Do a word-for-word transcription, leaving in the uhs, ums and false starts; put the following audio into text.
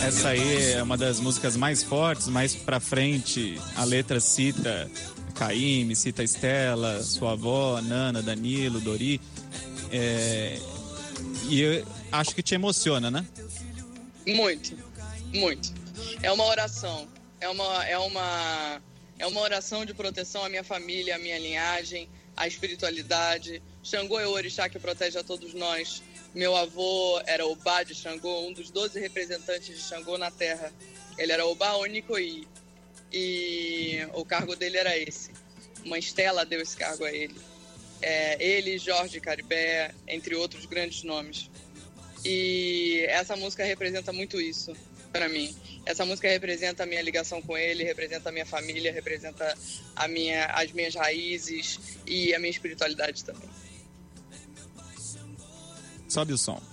Essa aí é uma das músicas mais fortes, mais pra frente. A letra cita Caíme, cita Estela, sua avó, Nana, Danilo, Dori. É... E eu acho que te emociona, né? Muito, muito. É uma oração. É uma, é uma, é uma oração de proteção à minha família, à minha linhagem, à espiritualidade. Xangô é o orixá que protege a todos nós. Meu avô era Obá de Xangô, um dos doze representantes de Xangô na Terra. Ele era Obá Onicoí. E o cargo dele era esse. Uma Estela deu esse cargo a ele. É, ele, Jorge Caribé, entre outros grandes nomes. E essa música representa muito isso para mim. Essa música representa a minha ligação com ele, representa a minha família, representa a minha, as minhas raízes e a minha espiritualidade também. Sobe o som.